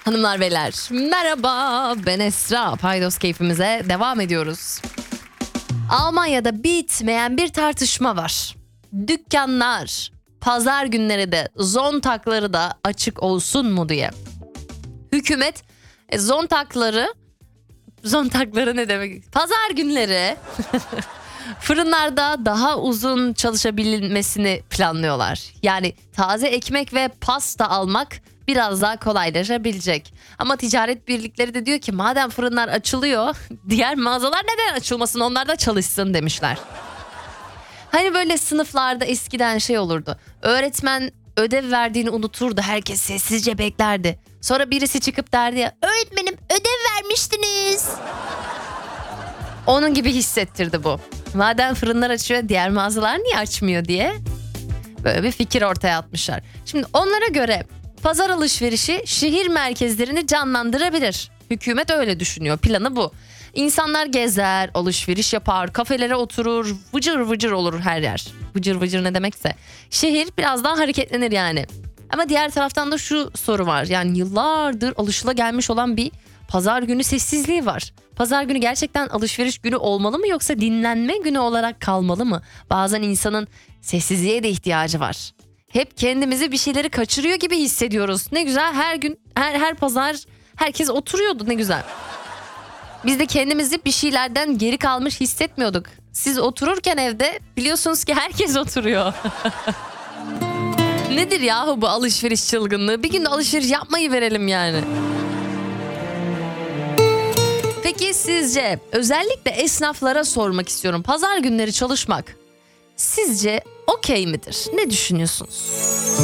Hanımlar beyler merhaba, ben Esra. Paydos keyfimize devam ediyoruz. Almanya'da bitmeyen bir tartışma var. Dükkanlar pazar günleri de zontakları da açık olsun mu diye. Hükümet zontakları ne demek? Pazar günleri fırınlarda daha uzun çalışabilmesini planlıyorlar. Yani taze ekmek ve pasta almak biraz daha kolaylaşabilecek. Ama ticaret birlikleri de diyor ki madem fırınlar açılıyor, diğer mağazalar neden açılmasın, onlar da çalışsın demişler. Hani böyle sınıflarda eskiden şey olurdu. Öğretmen ödev verdiğini unuturdu, herkes sessizce beklerdi. Sonra birisi çıkıp derdi ya, öğretmenim ödev vermiştiniz. Onun gibi hissettirdi bu. Madem fırınlar açıyor, diğer mağazalar niye açmıyor diye böyle bir fikir ortaya atmışlar. Şimdi onlara göre pazar alışverişi şehir merkezlerini canlandırabilir. Hükümet öyle düşünüyor. Planı bu. İnsanlar gezer, alışveriş yapar, kafelere oturur, vıcır vıcır olur her yer. Vıcır vıcır ne demekse. Şehir biraz daha hareketlenir yani. Ama diğer taraftan da şu soru var. Yani yıllardır alışılagelmiş olan bir pazar günü sessizliği var. Pazar günü gerçekten alışveriş günü olmalı mı, yoksa dinlenme günü olarak kalmalı mı? Bazen insanın sessizliğe de ihtiyacı var. Hep kendimizi bir şeyleri kaçırıyor gibi hissediyoruz. Ne güzel, her gün her pazar herkes oturuyordu, ne güzel. Biz de kendimizi bir şeylerden geri kalmış hissetmiyorduk. Siz otururken evde biliyorsunuz ki herkes oturuyor. Nedir yahu bu alışveriş çılgınlığı? Bir gün de alışveriş yapmayı verelim yani. Peki sizce, özellikle esnaflara sormak istiyorum, pazar günleri çalışmak sizce okey midir? Ne düşünüyorsunuz?